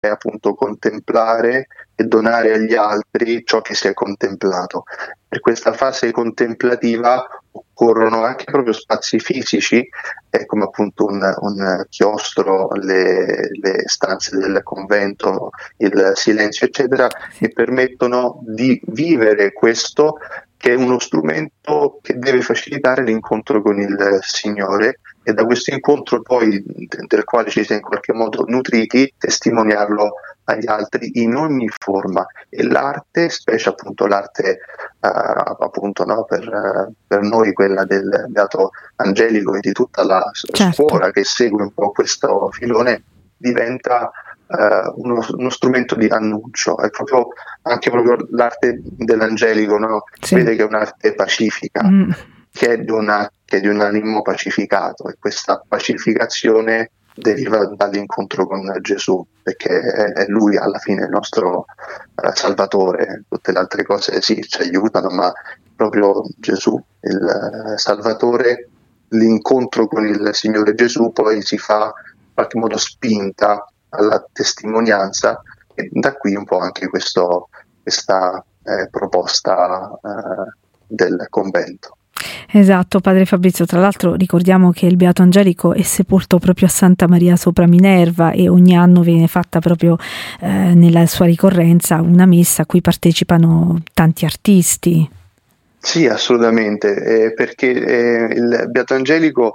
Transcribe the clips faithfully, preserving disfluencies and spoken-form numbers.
è appunto contemplare e donare agli altri ciò che si è contemplato. Per questa fase contemplativa occorrono anche proprio spazi fisici, eh, come appunto un, un chiostro, le, le stanze del convento, il silenzio, eccetera, che permettono di vivere questo, che è uno strumento che deve facilitare l'incontro con il Signore, e da questo incontro poi, del quale ci si è in qualche modo nutriti, testimoniarlo agli altri in ogni forma. E l'arte, specie appunto l'arte uh, appunto no, per, per noi quella del Beato Angelico e di tutta la certo. scuola che segue un po' questo filone, diventa Uh, uno, uno strumento di annuncio. È proprio anche proprio l'arte dell'angelico, no? Sì. Vede che è un'arte pacifica, mm. che è di, una, che è di un animo pacificato, e questa pacificazione deriva dall'incontro con Gesù, perché è, è lui alla fine il nostro uh, Salvatore. Tutte le altre cose sì, ci aiutano, ma proprio Gesù, il uh, Salvatore, l'incontro con il Signore Gesù poi si fa in qualche modo spinta alla testimonianza, e da qui un po' anche questo, questa eh, proposta eh, del convento. Esatto, padre Fabrizio. Tra l'altro ricordiamo che il Beato Angelico è sepolto proprio a Santa Maria sopra Minerva, e ogni anno viene fatta proprio eh, nella sua ricorrenza una messa a cui partecipano tanti artisti. Sì, assolutamente, eh, perché eh, il Beato Angelico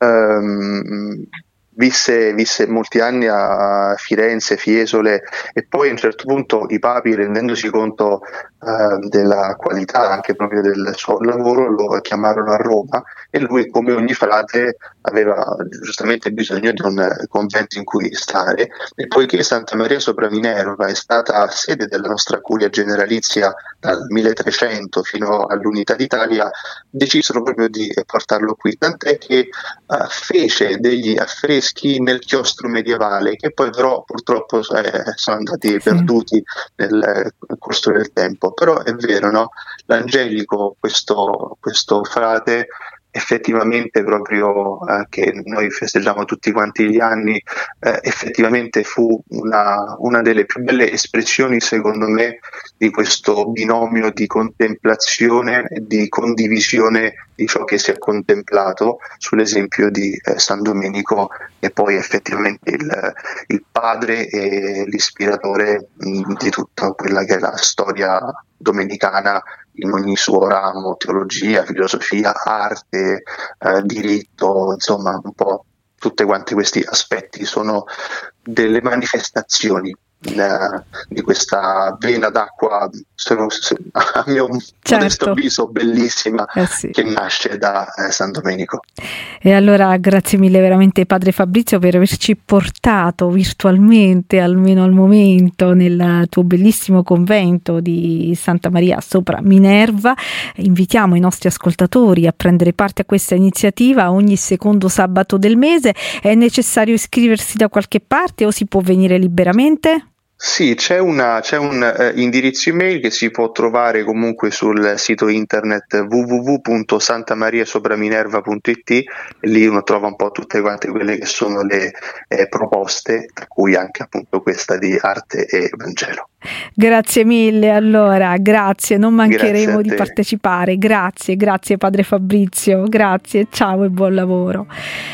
ehm, Visse, visse molti anni a Firenze, Fiesole, e poi a un certo punto i papi, rendendosi conto uh, della qualità anche proprio del suo lavoro, lo chiamarono a Roma, e lui, come ogni frate, aveva giustamente bisogno di un convento in cui stare, e poiché Santa Maria sopra Minerva è stata sede della nostra curia generalizia dal milletrecento fino all'Unità d'Italia, decisero proprio di portarlo qui, tant'è che uh, fece degli affreschi nel chiostro medievale, che poi però purtroppo eh, sono andati sì. perduti nel, nel corso del tempo. Però è vero, no? L'Angelico, questo, questo frate, effettivamente proprio eh, che noi festeggiamo tutti quanti gli anni, eh, effettivamente fu una, una delle più belle espressioni, secondo me, di questo binomio di contemplazione e di condivisione di ciò che si è contemplato, sull'esempio di eh, San Domenico, che poi effettivamente il, il padre e l'ispiratore mh, di tutta quella che è la storia domenicana in ogni suo ramo: teologia, filosofia, arte, eh, diritto, insomma un po' tutti quanti questi aspetti sono delle manifestazioni in, di questa vena d'acqua, se, se, a mio certo. modesto avviso bellissima, eh sì. che nasce da eh, San Domenico. E allora grazie mille veramente padre Fabrizio per averci portato virtualmente, almeno al momento, nel tuo bellissimo convento di Santa Maria sopra Minerva. Invitiamo i nostri ascoltatori a prendere parte a questa iniziativa ogni secondo sabato del mese. È necessario iscriversi da qualche parte o si può venire liberamente? Sì, c'è, una, c'è un eh, indirizzo email che si può trovare comunque sul sito internet w w w punto santamariasopraminerva punto i t, e lì uno trova un po' tutte quante quelle che sono le eh, proposte, tra cui anche appunto questa di Arte e Vangelo. Grazie mille, allora, grazie, non mancheremo grazie di partecipare. Grazie, grazie padre Fabrizio, grazie, ciao e buon lavoro.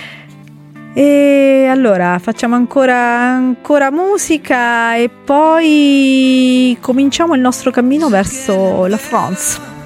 E allora facciamo ancora, ancora musica e poi cominciamo il nostro cammino verso la France.